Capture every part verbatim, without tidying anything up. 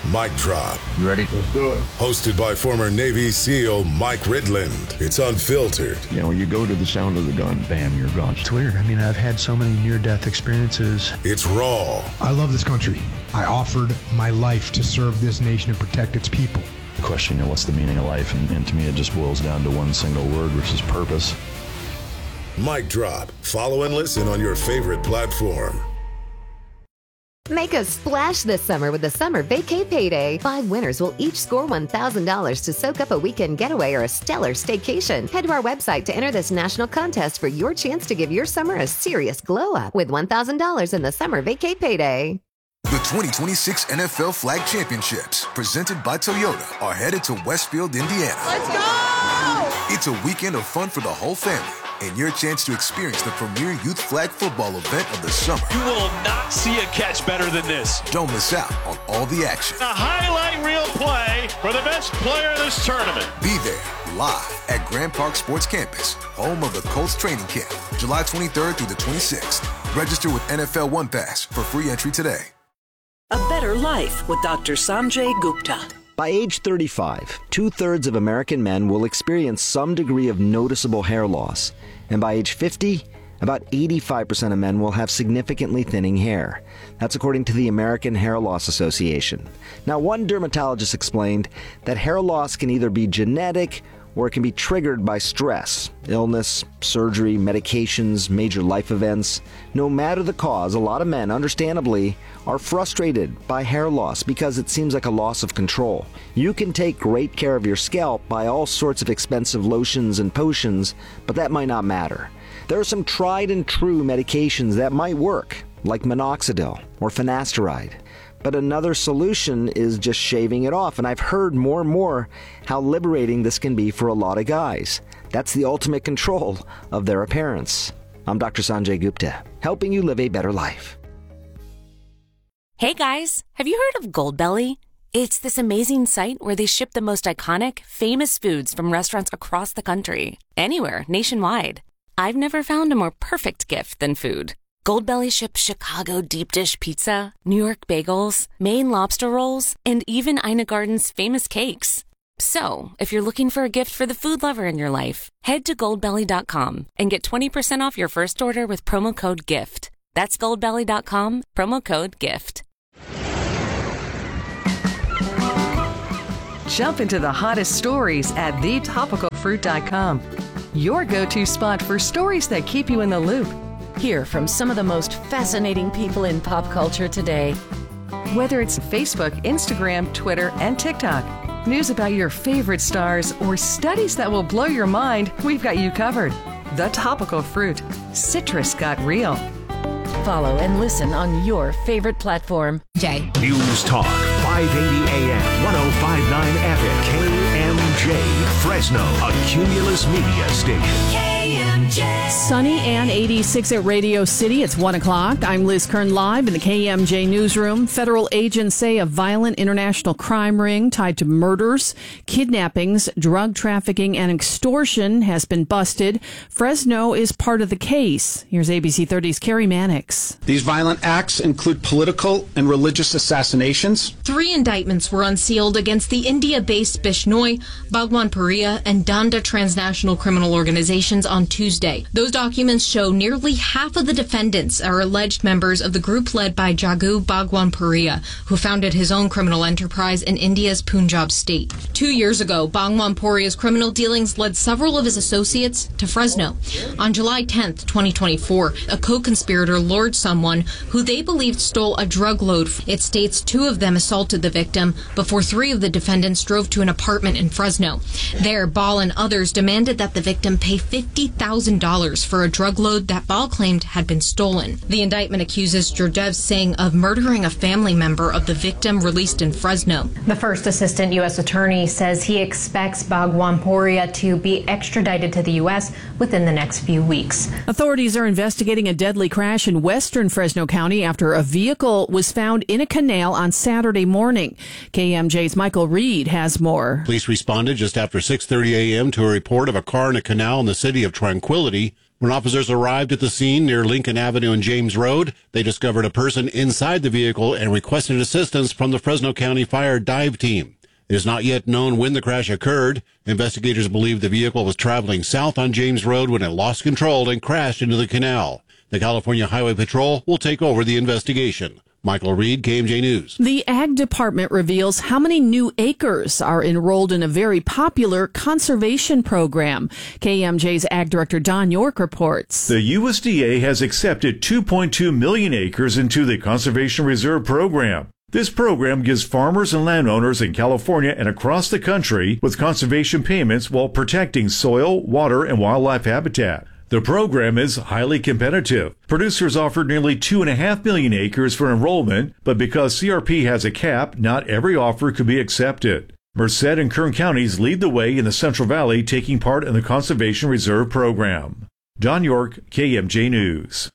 Mic Drop. You ready? Let's do it. Hosted by former Navy SEAL Mike Ridland. It's unfiltered. You know, when you go to the sound of the gun, bam, you're gone. It's weird. I mean, I've had so many near-death experiences. It's raw. I love this country. I offered my life to serve this nation and protect its people. The question, you know, what's the meaning of life? And, and to me, it just boils down to one single word, which is purpose. Mic Drop. Follow and listen on your favorite platform. Make a splash this summer with the Summer Vacay Payday. Five winners will each score one thousand dollars to soak up a weekend getaway or a stellar staycation. Head to our website to enter this national contest for your chance to give your summer a serious glow up with one thousand dollars in the Summer Vacay Payday. The twenty twenty-six N F L Flag Championships, presented by Toyota, are headed to Westfield, Indiana. Let's go! It's a weekend of fun for the whole family, and your chance to experience the premier youth flag football event of the summer. You will not see a catch better than this. Don't miss out on all the action. A highlight reel play for the best player of this tournament. Be there, live at Grand Park Sports Campus, home of the Colts training camp, July twenty-third through the twenty-sixth. Register with N F L One Pass for free entry today. A better life with Doctor Sanjay Gupta. By age thirty-five, two-thirds of American men will experience some degree of noticeable hair loss. And by age fifty, about eighty-five percent of men will have significantly thinning hair. That's according to the American Hair Loss Association. Now, one dermatologist explained that hair loss can either be genetic or it can be triggered by stress, illness, surgery, medications, major life events. No matter the cause, a lot of men, understandably, are frustrated by hair loss because it seems like a loss of control. You can take great care of your scalp by all sorts of expensive lotions and potions, but that might not matter. There are some tried and true medications that might work, like minoxidil or finasteride. But another solution is just shaving it off, and I've heard more and more how liberating this can be for a lot of guys. That's the ultimate control of their appearance. I'm Doctor Sanjay Gupta, helping you live a better life. Hey guys, have you heard of Goldbelly? It's this amazing site where they ship the most iconic, famous foods from restaurants across the country, anywhere, nationwide. I've never found a more perfect gift than food. Goldbelly ships Chicago deep dish pizza, New York bagels, Maine lobster rolls, and even Ina Garden's famous cakes. So, if you're looking for a gift for the food lover in your life, head to goldbelly dot com and get twenty percent off your first order with promo code GIFT. That's goldbelly dot com, promo code GIFT. Jump into the hottest stories at the topical fruit dot com. Your go-to spot for stories that keep you in the loop. Hear from some of the most fascinating people in pop culture today. Whether it's Facebook, Instagram, Twitter, and TikTok, news about your favorite stars, or studies that will blow your mind, we've got you covered. The Topical Fruit. Citrus got real. Follow and listen on your favorite platform. Jay. News Talk, five eighty A M, one oh five point nine F M, K M J, Fresno, a Cumulus Media station. K M J. Sunny and eighty-six at Radio City. It's one o'clock. I'm Liz Kern, live in the K M J newsroom. Federal agents say a violent international crime ring tied to murders, kidnappings, drug trafficking, and extortion has been busted. Fresno is part of the case. Here's A B C thirty's Carrie Mannix. These violent acts include political and religious assassinations. Three indictments were unsealed against the India-based Bishnoi, Bhagwan Puriya, and Danda transnational criminal organizations on Tuesday. Those documents show nearly half of the defendants are alleged members of the group led by Jagu Bhagwan Puriya, who founded his own criminal enterprise in India's Punjab state. Two years ago, Bhagwan Puriya's criminal dealings led several of his associates to Fresno. On July tenth, twenty twenty-four, a co-conspirator lured someone who they believed stole a drug load. It states two of them assaulted the victim before three of the defendants drove to an apartment in Fresno. There, Ball and others demanded that the victim pay fifty thousand dollars for a drug load that Ball claimed had been stolen. The indictment accuses Gurdev Singh of murdering a family member of the victim released in Fresno. The first assistant U S attorney says he expects Bhagwan Puriya to be extradited to the U S within the next few weeks. Authorities are investigating a deadly crash in western Fresno County after a vehicle was found in a canal on Saturday morning. K M J's Michael Reed has more. Police responded just after six thirty a.m. to a report of a car in a canal in the city of Tranquility. When officers arrived at the scene near Lincoln Avenue and James Road, they discovered a person inside the vehicle and requested assistance from the Fresno County Fire Dive Team. It is not yet known when the crash occurred. Investigators believe the vehicle was traveling south on James Road when it lost control and crashed into the canal. The California Highway Patrol will take over the investigation. Michael Reed, K M J News. The Ag Department reveals how many new acres are enrolled in a very popular conservation program. K M J's Ag Director Don York reports. The U S D A has accepted two point two million acres into the Conservation Reserve Program. This program gives farmers and landowners in California and across the country with conservation payments while protecting soil, water, and wildlife habitat. The program is highly competitive. Producers offered nearly two point five million acres for enrollment, but because C R P has a cap, not every offer could be accepted. Merced and Kern counties lead the way in the Central Valley, taking part in the Conservation Reserve Program. Don York, K M J News.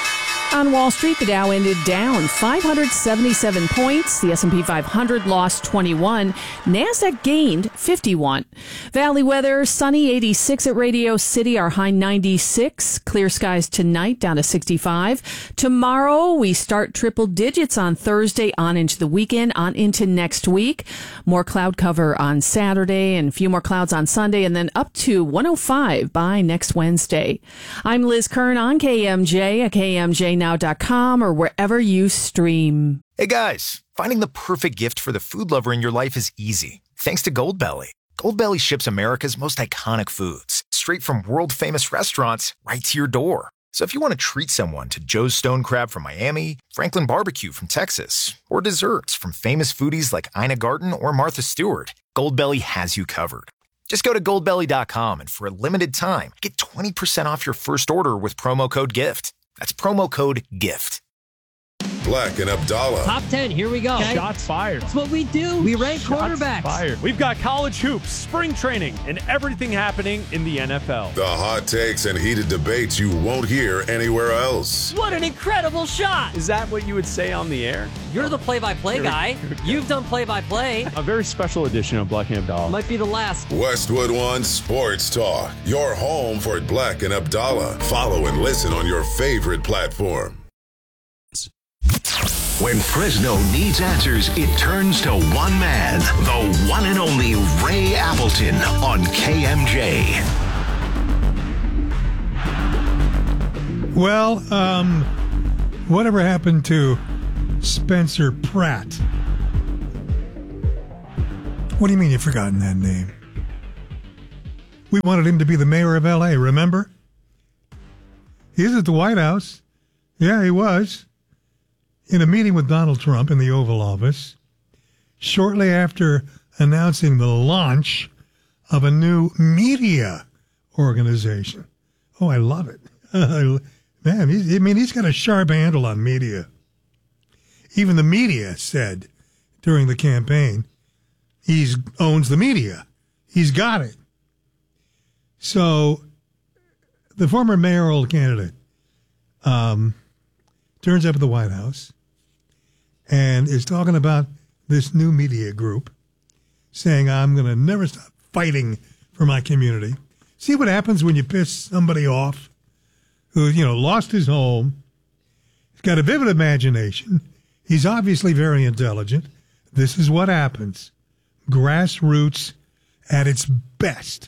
On Wall Street, the Dow ended down five hundred seventy-seven points. The S and P five hundred lost twenty-one. NASDAQ gained fifty-one. Valley weather, sunny eighty-six at Radio City, our high ninety-six. Clear skies tonight, down to sixty-five. Tomorrow, we start triple digits on Thursday, on into the weekend, on into next week. More cloud cover on Saturday and a few more clouds on Sunday, and then up to one oh five by next Wednesday. I'm Liz Kern on K M J at K M J now dot com or wherever you stream. Hey guys, finding the perfect gift for the food lover in your life is easy. Thanks to Goldbelly. Goldbelly ships America's most iconic foods straight from world-famous restaurants right to your door. So if you want to treat someone to Joe's Stone Crab from Miami, Franklin Barbecue from Texas, or desserts from famous foodies like Ina Garten or Martha Stewart, Goldbelly has you covered. Just go to goldbelly dot com and for a limited time, get twenty percent off your first order with promo code GIFT. That's promo code GIFT. Black and Abdallah. Top ten, here we go. Okay. Shots fired. That's what we do. We rank Shots quarterbacks. Fired. We've got college hoops, spring training, and everything happening in the N F L. The hot takes and heated debates you won't hear anywhere else. What an incredible shot. Is that what you would say on the air? You're the play-by-play guy. You've done play-by-play. A very special edition of Black and Abdallah. Might be the last. Westwood One Sports Talk. Your home for Black and Abdallah. Follow and listen on your favorite platform. When Fresno needs answers, it turns to one man, the one and only Ray Appleton on K M J. Well, um, whatever happened to Spencer Pratt? What do you mean you've forgotten that name? We wanted him to be the mayor of L A, remember? He is at the White House. Yeah, he was. In a meeting with Donald Trump in the Oval Office, shortly after announcing the launch of a new media organization. Oh, I love it. Uh, man, he's, I mean, he's got a sharp handle on media. Even the media said during the campaign, he owns the media. He's got it. So the former mayoral candidate um, turns up at the White House and is talking about this new media group, saying, I'm going to never stop fighting for my community. See what happens when you piss somebody off who, you know, lost his home. He's got a vivid imagination. He's obviously very intelligent. This is what happens. Grassroots at its best.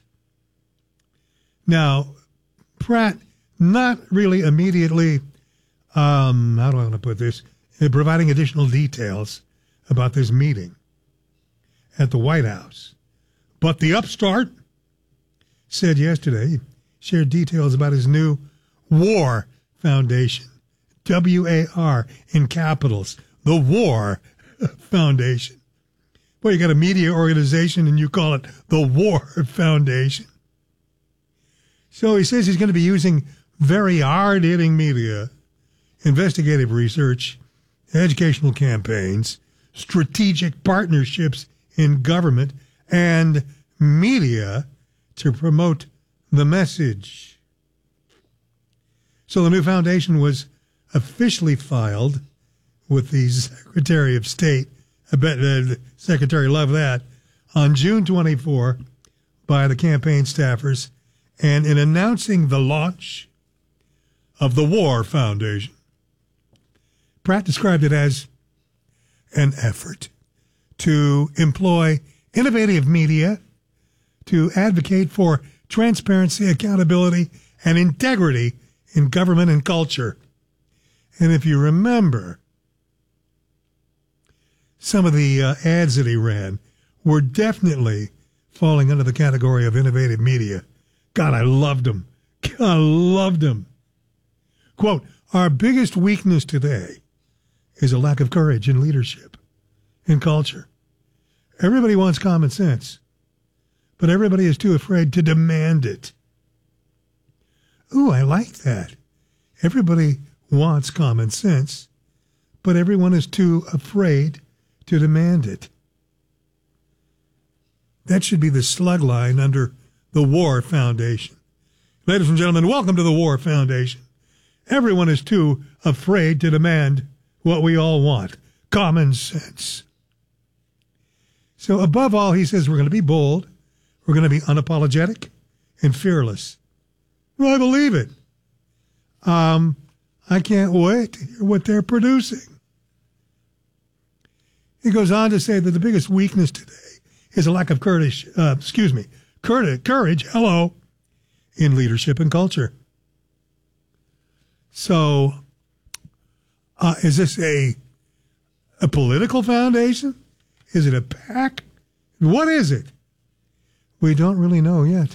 Now, Pratt, not really immediately, um, how do I want to put this, uh, providing additional details about this meeting at the White House. But the upstart said yesterday, he shared details about his new WAR Foundation, W A R in capitals, the WAR Foundation. Well, you got a media organization and you call it the WAR Foundation. So he says he's going to be using very hard-hitting media, investigative research, educational campaigns, strategic partnerships in government, and media to promote the message. So the new foundation was officially filed with the Secretary of State, I bet the Secretary loved that, on June twenty-fourth by the campaign staffers. And in announcing the launch of the War Foundation. Pratt described it as an effort to employ innovative media to advocate for transparency, accountability, and integrity in government and culture. And if you remember, some of the uh, ads that he ran were definitely falling under the category of innovative media. God, I loved them. God, I loved them. Quote, our biggest weakness today is a lack of courage in leadership and culture. Everybody wants common sense, but everybody is too afraid to demand it. Ooh, I like that. Everybody wants common sense, but everyone is too afraid to demand it. That should be the slug line under the War Foundation. Ladies and gentlemen, welcome to the War Foundation. Everyone is too afraid to demand what we all want, common sense. So above all, he says we're going to be bold, we're going to be unapologetic and fearless. Well, I believe it. Um, I can't wait to hear what they're producing. He goes on to say that the biggest weakness today is a lack of courage, uh, excuse me, courage, courage, hello, in leadership and culture. So, uh, is this a a political foundation? Is it a PAC? What is it? We don't really know yet.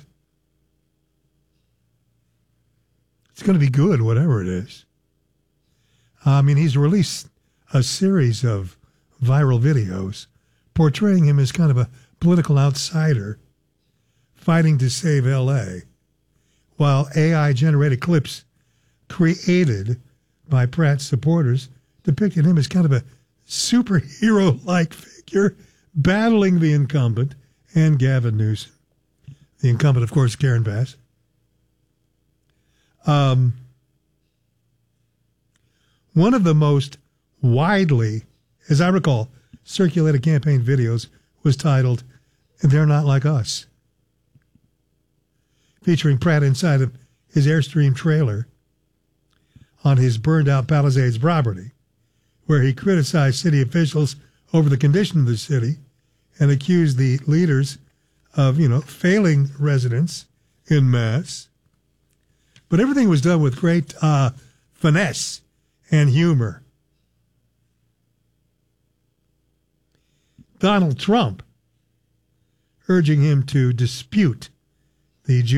It's going to be good, whatever it is. I mean, he's released a series of viral videos portraying him as kind of a political outsider fighting to save L A, while A I-generated clips created by Pratt's supporters depicted him as kind of a superhero-like figure battling the incumbent and Gavin Newsom. The incumbent, of course, Karen Bass. Um, one of the most widely, as I recall, circulated campaign videos was titled, They're Not Like Us, featuring Pratt inside of his Airstream trailer on his burned-out Palisades property, where he criticized city officials over the condition of the city and accused the leaders of, you know, failing residents en masse. But everything was done with great uh, finesse and humor. Donald Trump urging him to dispute the